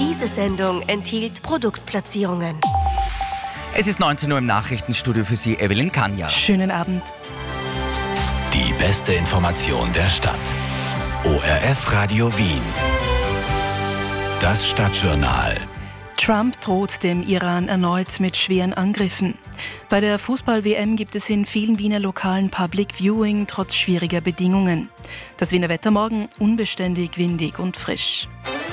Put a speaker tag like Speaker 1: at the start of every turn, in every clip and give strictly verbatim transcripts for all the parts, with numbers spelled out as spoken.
Speaker 1: Diese Sendung enthielt Produktplatzierungen.
Speaker 2: Es ist neunzehn Uhr im Nachrichtenstudio, für Sie Evelyn Kanja.
Speaker 3: Schönen Abend.
Speaker 4: Die beste Information der Stadt. O R F Radio Wien. Das Stadtjournal.
Speaker 3: Trump droht dem Iran erneut mit schweren Angriffen. Bei der Fußball-W M gibt es in vielen Wiener Lokalen Public Viewing trotz schwieriger Bedingungen. Das Wiener Wetter morgen unbeständig, windig und frisch.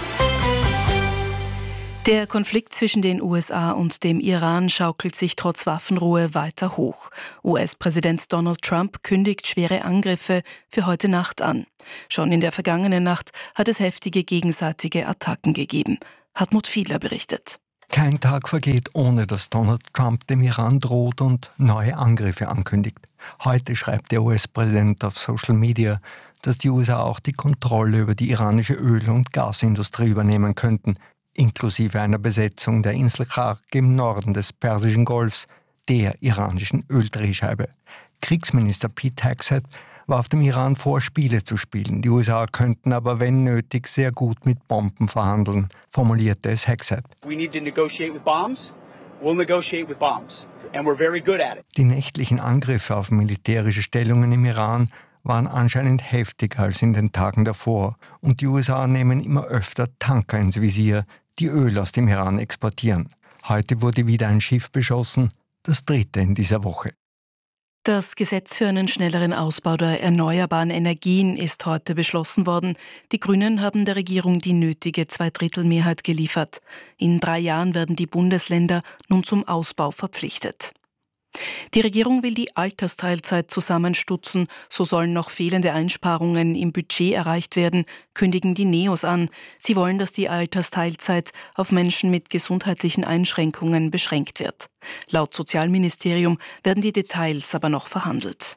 Speaker 3: Der Konflikt zwischen den U S A und dem Iran schaukelt sich trotz Waffenruhe weiter hoch. U S-Präsident Donald Trump kündigt schwere Angriffe für heute Nacht an. Schon in der vergangenen Nacht hat es heftige gegenseitige Attacken gegeben. Hartmut Fiedler berichtet.
Speaker 5: Kein Tag vergeht, ohne dass Donald Trump dem Iran droht und neue Angriffe ankündigt. Heute schreibt der U S-Präsident auf Social Media, dass die U S A auch die Kontrolle über die iranische Öl- und Gasindustrie übernehmen könnten, inklusive einer Besetzung der Insel Qarq im Norden des Persischen Golfs, der iranischen Öldrehscheibe. Kriegsminister Pete Hegseth warf dem Iran vor, Spiele zu spielen. Die U S A könnten aber, wenn nötig, sehr gut mit Bomben verhandeln, formulierte es Hegseth.
Speaker 6: We need to negotiate with bombs. We'll negotiate with bombs. And we're very good at it.
Speaker 5: Die nächtlichen Angriffe auf militärische Stellungen im Iran waren anscheinend heftiger als in den Tagen davor. Und die U S A nehmen immer öfter Tanker ins Visier, die Öl aus dem Iran exportieren. Heute wurde wieder ein Schiff beschossen, das dritte in dieser Woche.
Speaker 3: Das Gesetz für einen schnelleren Ausbau der erneuerbaren Energien ist heute beschlossen worden. Die Grünen haben der Regierung die nötige Zweidrittelmehrheit geliefert. In drei Jahren werden die Bundesländer nun zum Ausbau verpflichtet. Die Regierung will die Altersteilzeit zusammenstutzen, so sollen noch fehlende Einsparungen im Budget erreicht werden, kündigen die Neos an. Sie wollen, dass die Altersteilzeit auf Menschen mit gesundheitlichen Einschränkungen beschränkt wird. Laut Sozialministerium werden die Details aber noch verhandelt.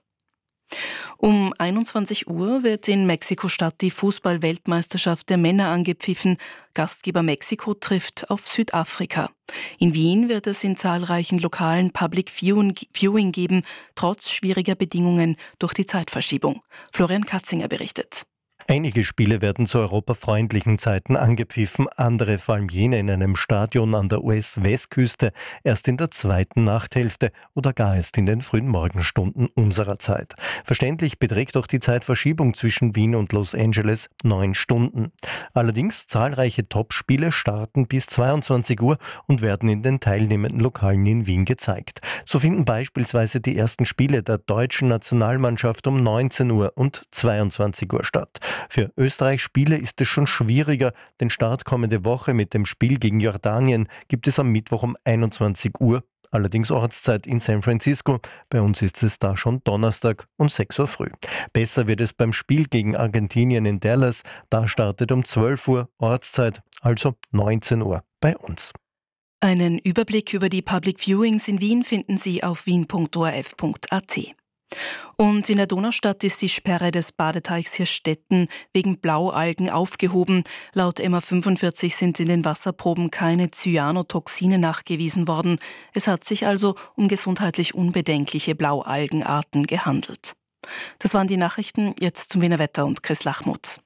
Speaker 3: Um einundzwanzig Uhr wird in Mexiko-Stadt die Fußball-Weltmeisterschaft der Männer angepfiffen. Gastgeber Mexiko trifft auf Südafrika. In Wien wird es in zahlreichen Lokalen Public Viewing geben, trotz schwieriger Bedingungen durch die Zeitverschiebung. Florian Katzinger berichtet.
Speaker 7: Einige Spiele werden zu europafreundlichen Zeiten angepfiffen, andere, vor allem jene in einem Stadion an der U S-Westküste, erst in der zweiten Nachthälfte oder gar erst in den frühen Morgenstunden unserer Zeit. Verständlich beträgt auch die Zeitverschiebung zwischen Wien und Los Angeles neun Stunden. Allerdings zahlreiche Topspiele starten bis zweiundzwanzig Uhr und werden in den teilnehmenden Lokalen in Wien gezeigt. So finden beispielsweise die ersten Spiele der deutschen Nationalmannschaft um neunzehn Uhr und zweiundzwanzig Uhr statt. Für Österreichs Spiele ist es schon schwieriger. Den Start kommende Woche mit dem Spiel gegen Jordanien gibt es am Mittwoch um einundzwanzig Uhr, allerdings Ortszeit in San Francisco. Bei uns ist es da schon Donnerstag um sechs Uhr früh. Besser wird es beim Spiel gegen Argentinien in Dallas. Da startet um zwölf Uhr Ortszeit, also neunzehn Uhr bei uns.
Speaker 3: Einen Überblick über die Public Viewings in Wien finden Sie auf wien punkt o r f punkt a t. Und in der Donaustadt ist die Sperre des Badeteichs Hirstetten wegen Blaualgen aufgehoben. Laut M A fünfundvierzig sind in den Wasserproben keine Cyanotoxine nachgewiesen worden. Es hat sich also um gesundheitlich unbedenkliche Blaualgenarten gehandelt. Das waren die Nachrichten, jetzt zum Wiener Wetter und Chris Lachmuth.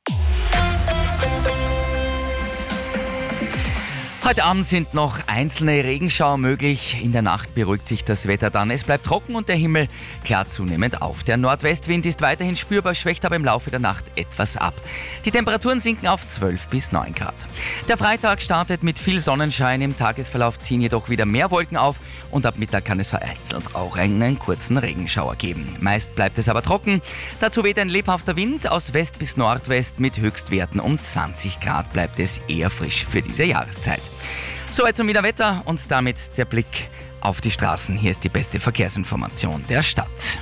Speaker 2: Heute Abend sind noch einzelne Regenschauer möglich. In der Nacht beruhigt sich das Wetter dann. Es bleibt trocken und der Himmel klar zunehmend auf. Der Nordwestwind ist weiterhin spürbar, schwächt aber im Laufe der Nacht etwas ab. Die Temperaturen sinken auf zwölf bis neun Grad. Der Freitag startet mit viel Sonnenschein. Im Tagesverlauf ziehen jedoch wieder mehr Wolken auf und ab Mittag kann es vereinzelt auch einen kurzen Regenschauer geben. Meist bleibt es aber trocken. Dazu weht ein lebhafter Wind aus West bis Nordwest mit Höchstwerten um zwanzig Grad. Bleibt es eher frisch für diese Jahreszeit. Soweit zum Wetter und damit der Blick auf die Straßen. Hier ist die beste Verkehrsinformation der Stadt.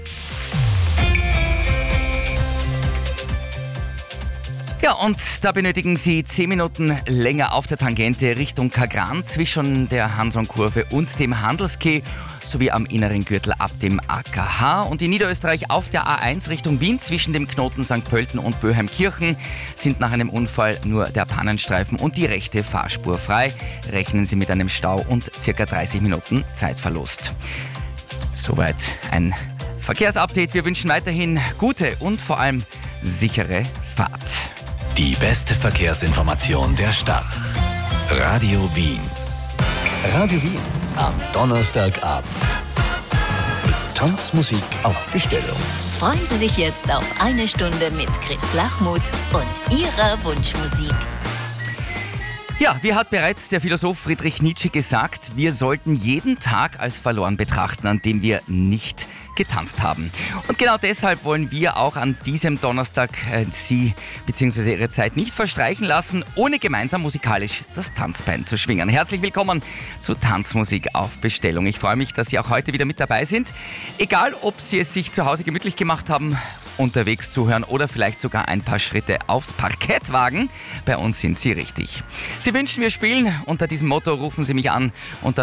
Speaker 2: Ja, und da benötigen Sie zehn Minuten länger auf der Tangente Richtung Kagran zwischen der Hanson-Kurve und dem Handelskeh sowie am inneren Gürtel ab dem A K H. Und in Niederösterreich auf der A eins Richtung Wien zwischen dem Knoten Sankt Pölten und Böheimkirchen sind nach einem Unfall nur der Pannenstreifen und die rechte Fahrspur frei. Rechnen Sie mit einem Stau und circa dreißig Minuten Zeitverlust. Soweit ein Verkehrsupdate. Wir wünschen weiterhin gute und vor allem sichere Fahrt.
Speaker 4: Die beste Verkehrsinformation der Stadt. Radio Wien.
Speaker 8: Radio Wien am Donnerstagabend. Mit Tanzmusik auf Bestellung.
Speaker 9: Freuen Sie sich jetzt auf eine Stunde mit Chris Lachmuth und Ihrer Wunschmusik.
Speaker 2: Ja, wie hat bereits der Philosoph Friedrich Nietzsche gesagt, wir sollten jeden Tag als verloren betrachten, an dem wir nicht getanzt haben. Und genau deshalb wollen wir auch an diesem Donnerstag äh, Sie bzw. Ihre Zeit nicht verstreichen lassen, ohne gemeinsam musikalisch das Tanzbein zu schwingen. Herzlich willkommen zu Tanzmusik auf Bestellung. Ich freue mich, dass Sie auch heute wieder mit dabei sind. Egal, ob Sie es sich zu Hause gemütlich gemacht haben, unterwegs zuhören oder vielleicht sogar ein paar Schritte aufs Parkett wagen, bei uns sind Sie richtig. Sie wünschen, wir spielen. Unter diesem Motto rufen Sie mich an unter